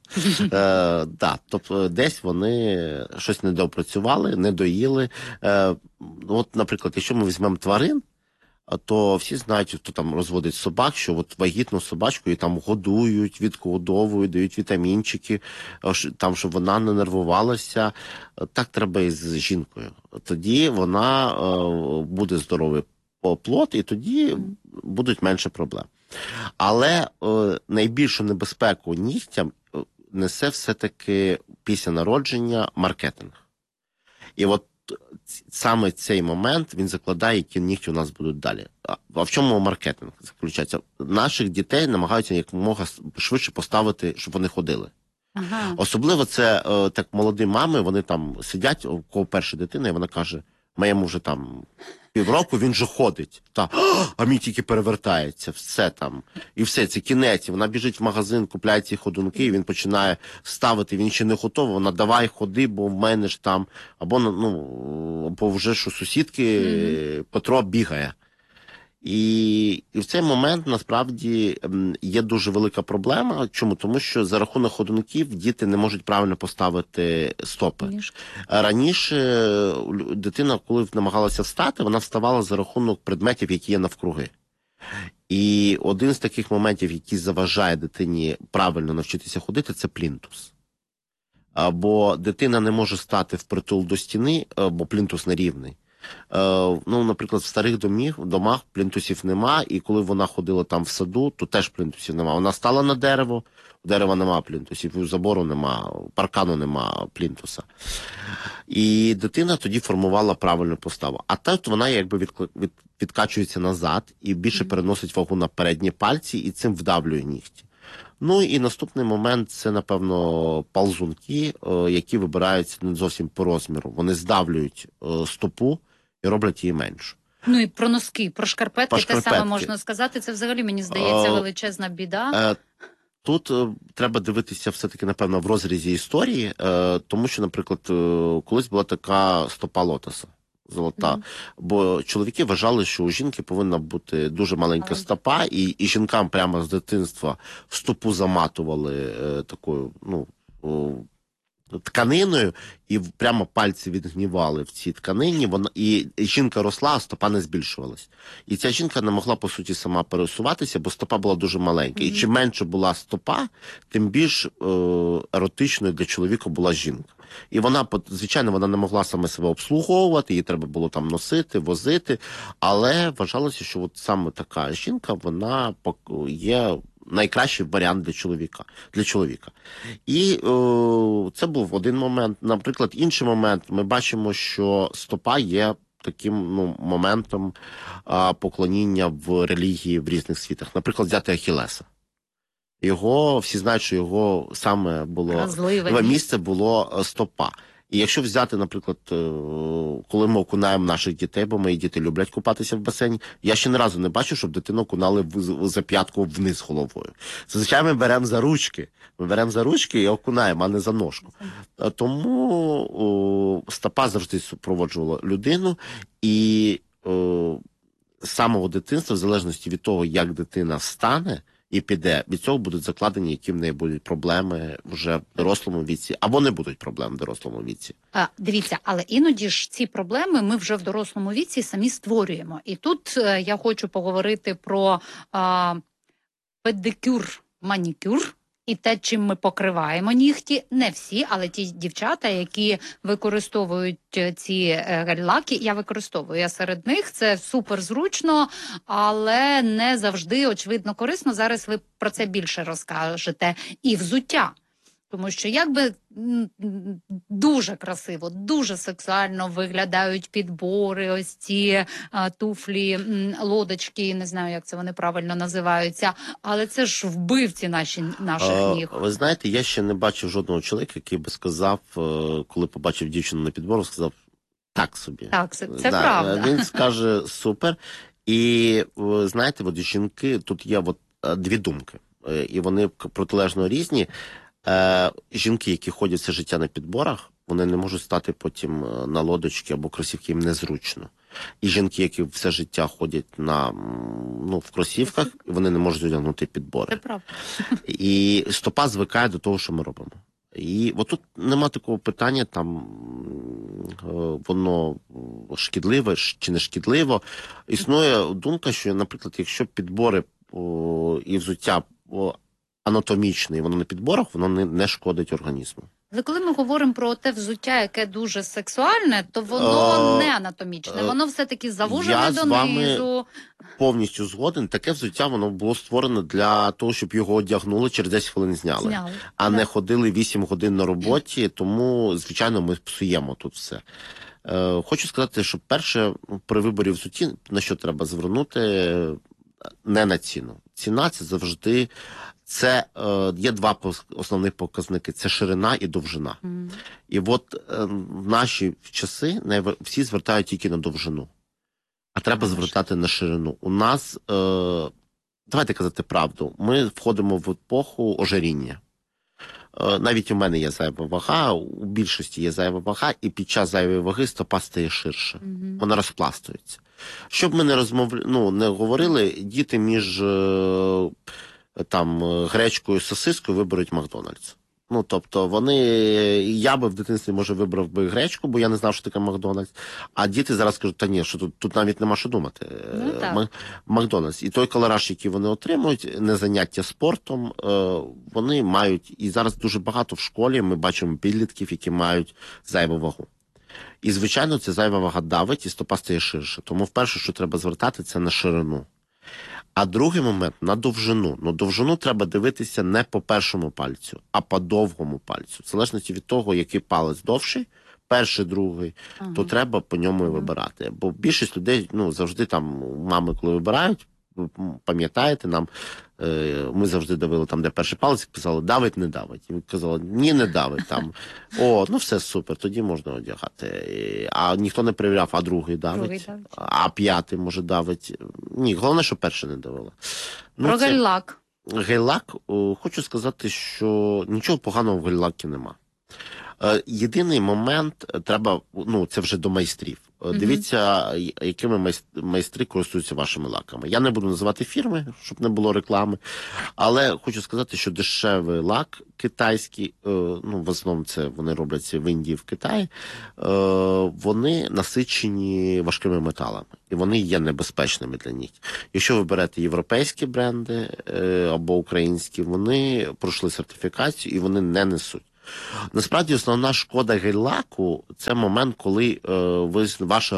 Тобто десь вони щось недоопрацювали, не доїли. От, наприклад, якщо ми візьмемо тварин, то всі знають, хто там розводить собак, що от вагітну собачку її там годують, відгодовують, дають вітамінчики, там, щоб вона не нервувалася. Так треба і з жінкою. Тоді вона буде здоровий плод, і тоді будуть менше проблем. Але найбільшу небезпеку нігтям несе все-таки після народження маркетинг. І от саме цей момент він закладає, які нігті у нас будуть далі. А в чому маркетинг заключається? Наших дітей намагаються якомога швидше поставити, щоб вони ходили. Особливо це так молоді мами, вони там сидять, у кого перша дитина, і вона каже, моєму вже там півроку, він же ходить. А мій тільки перевертається, все там. І все, це кінець. Вона біжить в магазин, купляє ці ходунки, і він починає ставити, він ще не готовий, вона давай ходи, бо в мене ж там, або вже що сусідки Петро бігає. І в цей момент, насправді, є дуже велика проблема. Чому? Тому що за рахунок ходунків діти не можуть правильно поставити стопи. Раніше дитина, коли намагалася встати, вона вставала за рахунок предметів, які є навкруги. І один з таких моментів, який заважає дитині правильно навчитися ходити, це плінтус. Бо дитина не може стати впритул до стіни, бо плінтус нерівний. Наприклад, в старих домах плінтусів нема, і коли вона ходила там в саду, то теж плінтусів нема. Вона стала на дерево, у дерева нема плінтусів, у забору нема, паркану нема плінтуса. І дитина тоді формувала правильну поставу. А тут вона якби відкачується назад і більше переносить вагу на передні пальці, і цим вдавлює нігті. Ну і наступний момент – це, напевно, ползунки, які вибираються не зовсім по розміру. Вони здавлюють стопу і роблять її меншу. Ну і про носки, про шкарпетки те саме можна сказати. Це взагалі, мені здається, величезна біда. Тут треба дивитися все-таки, напевно, в розрізі історії, тому що, наприклад, колись була така стопа лотоса. Золота. Бо чоловіки вважали, що у жінки повинна бути дуже маленька стопа, і жінкам прямо з дитинства в стопу заматували такою, тканиною, і прямо пальці відгнівали в цій тканині, і жінка росла, а стопа не збільшувалась. І ця жінка не могла, по суті, сама пересуватися, бо стопа була дуже маленька. І чим менше була стопа, тим більш еротичною для чоловіка була жінка. І вона, звичайно, вона не могла саме себе обслуговувати, її треба було там носити, возити, але вважалося, що от саме така жінка, вона є найкращий варіант для чоловіка. І це був один момент. Наприклад, інший момент, ми бачимо, що стопа є таким моментом поклоніння в релігії в різних світах. Наприклад, взяти Ахілеса. Всі знають, що його саме місце було стопа. І якщо взяти, наприклад, коли ми окунаємо наших дітей, бо мої діти люблять купатися в басейні, я ще ні разу не бачив, щоб дитину окунали за п'ятку вниз головою. Зазвичай ми беремо за ручки і окунаємо, а не за ножку. Тому стопа завжди супроводжувала людину, і з самого дитинства, в залежності від того, як дитина встане і піде, від цього будуть закладені, які в неї будуть проблеми вже в дорослому віці, або не будуть проблем в дорослому віці. Дивіться, але іноді ж ці проблеми ми вже в дорослому віці самі створюємо. І тут я хочу поговорити про педикюр, манікюр. І те, чим ми покриваємо нігті, не всі, але ті дівчата, які використовують ці гель-лаки, я серед них, це супер зручно, але не завжди, очевидно, корисно. Зараз ви про це більше розкажете. І взуття. Тому що якби дуже красиво, дуже сексуально виглядають підбори, ось ці туфлі, лодочки, не знаю, як це вони правильно називаються, але це ж вбивці наших ніг. Ви знаєте, я ще не бачив жодного чоловіка, який би сказав, коли побачив дівчину на підборах, сказав так собі. Так, це правда. Він скаже супер. І знаєте, от жінки, тут є от дві думки, і вони протилежно різні. Жінки, які ходять все життя на підборах, вони не можуть стати потім на лодочки або кросівки, їм незручно. І жінки, які все життя ходять в кросівках, вони не можуть одягнути підбори. Це правда. І стопа звикає до того, що ми робимо. І от тут нема такого питання, там воно шкідливе чи не шкідливо. Існує думка, що, наприклад, якщо підбори і взуття анатомічне, і воно на підборах, воно не шкодить організму. Але коли ми говоримо про те взуття, яке дуже сексуальне, то воно не анатомічне, воно все-таки завужене донизу. Я з вами повністю згоден. Таке взуття, воно було створено для того, щоб його одягнули, через 10 хвилин зняли. А не ходили 8 годин на роботі, тому, звичайно, ми псуємо тут все. Хочу сказати, що перше, при виборі взутті, на що треба звернути, не на ціну. Ціна – це завжди... є два основних показники – це ширина і довжина. І от в наші часи всі звертають тільки на довжину, а треба звертати на ширину. У нас, давайте казати правду, ми входимо в епоху ожиріння. Навіть у мене є зайва вага, у більшості є зайва вага, і під час зайвої ваги стопа стає ширше. Вона розпластується. Щоб ми не говорили, діти між гречкою і сосискою виберуть Макдональдс. Тобто я би в дитинстві, може, вибрав би гречку, бо я не знав, що таке Макдональдс, а діти зараз кажуть, та ні, що тут навіть нема що думати. Макдональдс. І той калораж, який вони отримують, не заняття спортом, вони мають, і зараз дуже багато в школі ми бачимо підлітків, які мають зайву вагу. І, звичайно, ця зайва вага давить, і стопа стає ширше. Тому вперше, що треба звертати, це на ширину. А другий момент – на довжину. Довжину треба дивитися не по першому пальцю, а по довгому пальцю. В залежності від того, який палець довший, перший, другий, то треба по ньому і вибирати. Бо більшість людей, завжди мами, коли вибирають, пам'ятаєте, ми завжди давили там, де перший палець, казали, давить, не давить. І казали, ні, не давить. Все супер, тоді можна одягати. А ніхто не перевіряв, а другий давить, а п'ятий, може, давить. Ні, головне, що перший не давило. Про гель-лак. Гель-лак, хочу сказати, що нічого поганого в гель-лакі нема. Єдиний момент, треба, це вже до майстрів. Дивіться, якими майстри користуються вашими лаками. Я не буду називати фірми, щоб не було реклами, але хочу сказати, що дешевий лак китайський, в основному це вони робляться в Індії, в Китаї, вони насичені важкими металами, і вони є небезпечними для нігтів. Якщо ви берете європейські бренди або українські, вони пройшли сертифікацію і вони не несуть. Насправді, основна шкода гель-лаку – це момент, коли ваші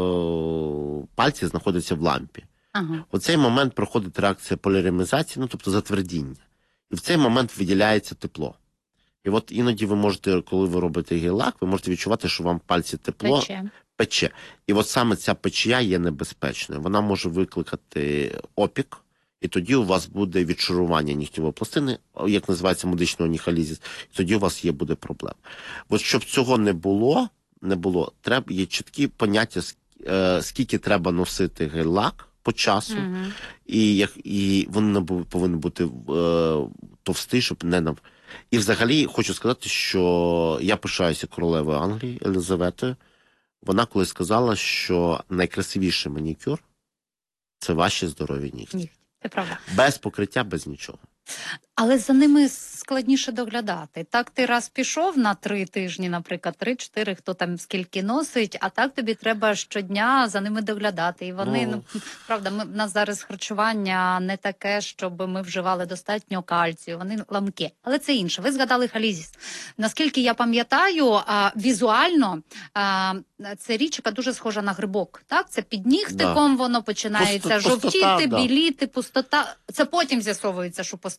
пальці знаходяться в лампі. У цей момент проходить реакція полімеризації, тобто затвердіння. І в цей момент виділяється тепло. І от іноді ви можете, коли ви робите гель-лак, ви можете відчувати, що вам пальці тепло пече. І от саме ця печія є небезпечною. Вона може викликати опік. І тоді у вас буде відшарування нігтєвої пластини, як називається медичний оніхалізіс, і тоді у вас буде проблема. От щоб цього не було, є чіткі поняття, скільки треба носити гель-лак по часу, і він повинен бути товстий, щоб не... І взагалі хочу сказати, що я пишаюся королевою Англії Елізаветою. Вона колись сказала, що найкрасивіший манікюр – це ваші здорові нігті. Це правда. Без покриття, без нічого. Але за ними складніше доглядати. Так ти раз пішов на 3 тижні, наприклад, 3-4, хто там скільки носить, а так тобі треба щодня за ними доглядати. І вони, правда, в нас зараз харчування не таке, щоб ми вживали достатньо кальцію, вони ламкі. Але це інше. Ви згадали халізіс. Наскільки я пам'ятаю, візуально це річ, яка дуже схожа на грибок. Так? Це під нігтиком воно починається жовтіти, біліти, пустота. Це потім з'ясовується, що пустота. А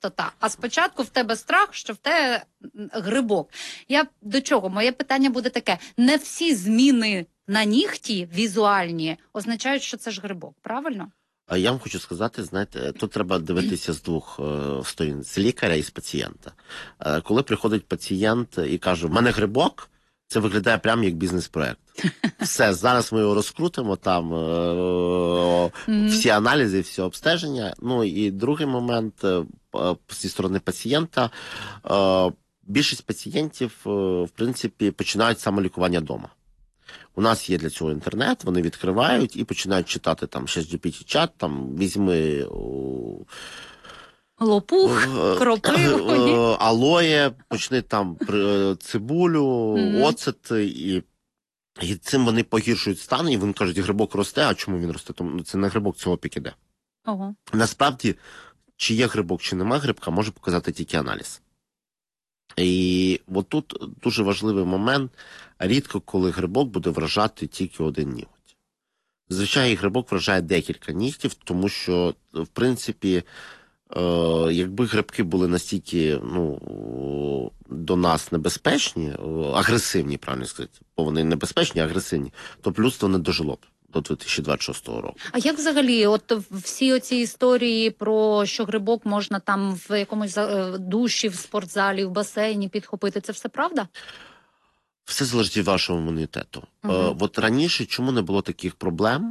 а спочатку в тебе страх, що в тебе грибок. Я до чого? Моє питання буде таке. Не всі зміни на нігті візуальні означають, що це ж грибок, правильно? А я вам хочу сказати, знаєте, тут треба дивитися з двох сторін, з лікаря і з пацієнта. Коли приходить пацієнт і каже, в мене грибок, це виглядає прямо як бізнес-проект. Все, зараз ми його розкрутимо, там всі аналізи, всі обстеження. Ну і другий момент, зі сторони пацієнта, більшість пацієнтів, в принципі, починають самолікування вдома. У нас є для цього інтернет, вони відкривають і починають читати там ChatGPT-чат, там візьми лопух, кропиву, алоє, почни там цибулю, оцет, і цим вони погіршують стан, і вони кажуть, грибок росте, а чому він росте? Тому це не грибок, це опік іде. Ого. Насправді, чи є грибок, чи нема грибка, може показати тільки аналіз. І от тут дуже важливий момент, рідко коли грибок буде вражати тільки один ніготь. Зазвичай грибок вражає декілька нігтів, тому що, в принципі, якби грибки були настільки до нас небезпечні, агресивні, правильно сказати, бо вони небезпечні, агресивні, то б людство не дожило б до 2026 року. А як взагалі, от всі оці історії про що грибок можна там в якомусь душі, в спортзалі, в басейні підхопити, це все правда? Все залежить від вашого імунітету. От раніше чому не було таких проблем?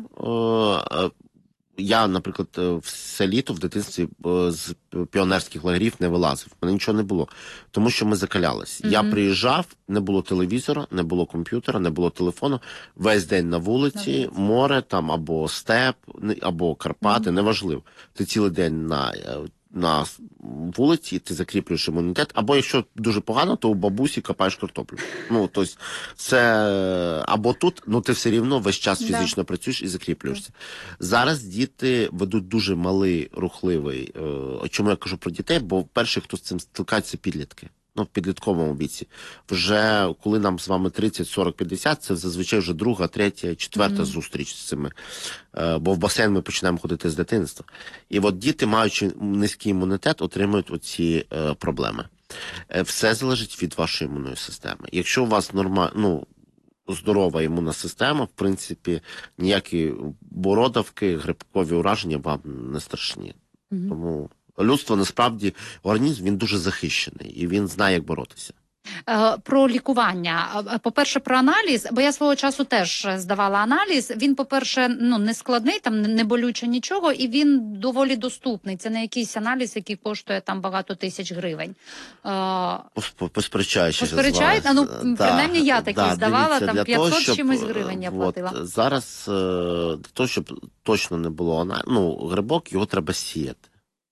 Я, наприклад, все літо в дитинстві з піонерських лагерів не вилазив. У мене нічого не було. Тому що ми закалялись. Я приїжджав, не було телевізора, не було комп'ютера, не було телефону. Весь день на вулиці, море, там, або степ, або Карпати, неважливо. Ти цілий день на вулиці, ти закріплюєш імунітет, або якщо дуже погано, то у бабусі копаєш картоплю. Ну, тобто, це або тут, ти все рівно весь час фізично працюєш і закріплюєшся. Зараз діти ведуть дуже малий, рухливий. Чому я кажу про дітей? Бо перші, хто з цим стикаються, підлітки. В підлітковому віці. Вже коли нам з вами 30, 40, 50, це зазвичай вже друга, третя, четверта зустріч з цими. Бо в басейн ми починаємо ходити з дитинства. І от діти, маючи низький імунітет, отримують оці проблеми. Все залежить від вашої імунної системи. Якщо у вас здорова імунна система, в принципі, ніякі бородавки, грибкові ураження вам не страшні. Тому людство, насправді, організм, він дуже захищений, і він знає, як боротися. Про лікування. По-перше, про аналіз, бо я свого часу теж здавала аналіз. Він, по-перше, не складний, там не болюче нічого, і він доволі доступний. Це не якийсь аналіз, який коштує там багато тисяч гривень. Посперечаючись. Принаймні я такий здавала, там 500 чимось гривень я платила. Зараз, для того, щоб точно не було грибок, його треба сіяти.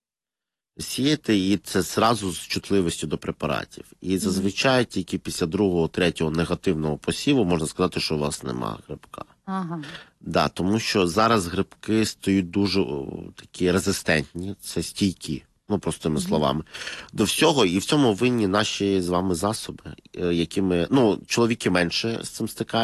І це зразу з чутливістю до препаратів. І зазвичай тільки після другого, третього негативного посіву можна сказати, що у вас немає грибка. Да, тому що зараз грибки стають дуже такі резистентні, це стійкі, простими словами, до всього. І в цьому винні наші з вами засоби, якими, чоловіки менше з цим стикаються.